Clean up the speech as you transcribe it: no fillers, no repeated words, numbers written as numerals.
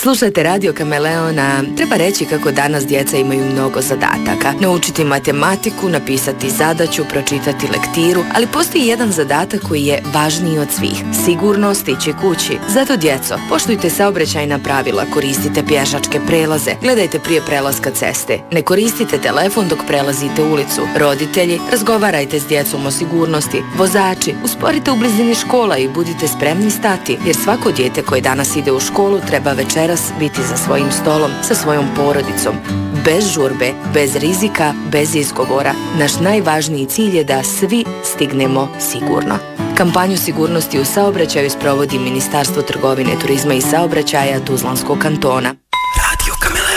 Slušajte Radio Kameleona. Treba reći kako danas djeca imaju mnogo zadataka. Naučiti matematiku, napisati zadaću, pročitati lektiru, ali postoji jedan zadatak koji je važniji od svih. Sigurno stići kući. Zato djeco, poštujte saobraćajna pravila, koristite pješačke prelaze, gledajte prije prelaska ceste. Ne koristite telefon dok prelazite ulicu. Roditelji, razgovarajte s djecom o sigurnosti. Vozači, usporite u blizini škola i budite spremni stati, jer svako dijete koje danas ide u školu treba večeras biti za svojim stolom, sa svojom porodicom. Bez žurbe, bez rizika, bez izgovora. Naš najvažniji cilj je da svi stignemo sigurno. Kampanju sigurnosti u saobraćaju sprovodi Ministarstvo trgovine, turizma i saobraćaja Tuzlanskog kantona.